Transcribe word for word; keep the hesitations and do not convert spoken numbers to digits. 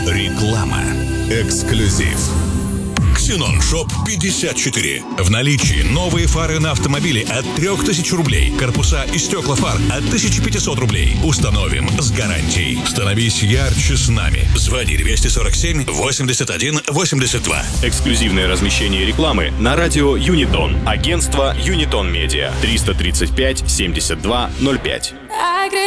Реклама. Эксклюзив. Ксенон Шоп пятьдесят четыре. В наличии новые фары на автомобиле от трех тысяч рублей. Корпуса и стекла фар от тысячи пятисот рублей. Установим с гарантией. Становись ярче с нами. Звони двести сорок семь восемьдесят один восемьдесят два. Эксклюзивное размещение рекламы на радио Юнитон. Агентство Юнитон Медиа. триста тридцать пять семьдесят два ноль пять.